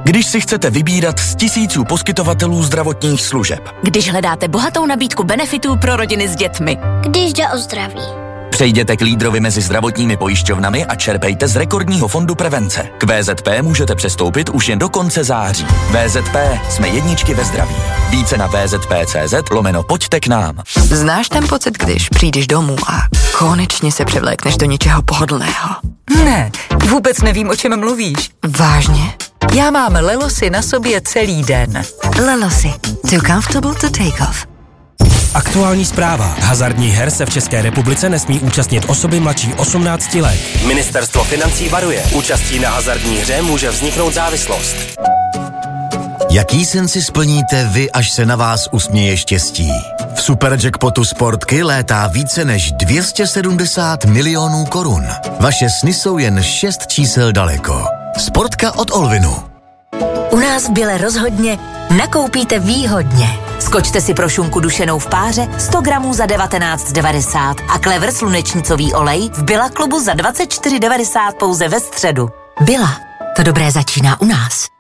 Když si chcete vybírat z tisíců poskytovatelů zdravotních služeb. Když hledáte bohatou nabídku benefitů pro rodiny s dětmi. Když jde o zdraví. Přejděte k lídrovi mezi zdravotními pojišťovnami a čerpejte z rekordního fondu prevence. K VZP můžete přestoupit už jen do konce září. VZP, jsme jedničky ve zdraví. Více na vzp.cz/pojďte k nám. Znáš ten pocit, když přijdeš domů a konečně se převlékneš do něčeho pohodlného? Ne, vůbec nevím, o čem mluvíš. Vážně? Já mám Lelosy na sobě celý den. Lelosy. Too comfortable to take off. Aktuální zpráva. Hazardních her se v České republice nesmí účastnit osoby mladší 18 let. Ministerstvo financí varuje. Účastí na hazardní hře může vzniknout závislost. Jaký sen si splníte vy, až se na vás usměje štěstí? V Superjackpotu Sportky létá více než 270 milionů korun. Vaše sny jsou jen 6 čísel daleko. Sportka od Olvinu. U nás v Bile rozhodně nakoupíte výhodně. Skočte si pro šunku dušenou v páře 100 gramů za 19,90 a Clever slunečnicový olej v Billa klubu za 24,90 pouze ve středu. Billa, to dobré začíná u nás.